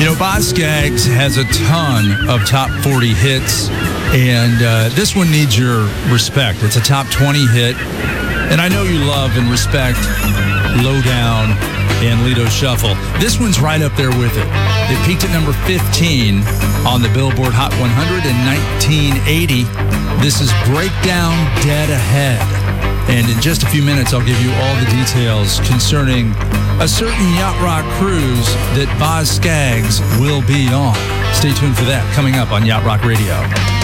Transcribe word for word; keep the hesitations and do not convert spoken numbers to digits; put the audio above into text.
You know, Boz Scaggs has a ton of top forty hits, and uh, this one needs your respect. It's a top twenty hit, and I know you love and respect Lowdown and Lido Shuffle. This one's right up there with it. It peaked at number fifteen on the Billboard Hot one hundred in nineteen eighty. This is Breakdown Dead Ahead. And in just a few minutes, I'll give you all the details concerning a certain yacht rock cruise that Boz Scaggs will be on. Stay tuned for that coming up on Yacht Rock Radio.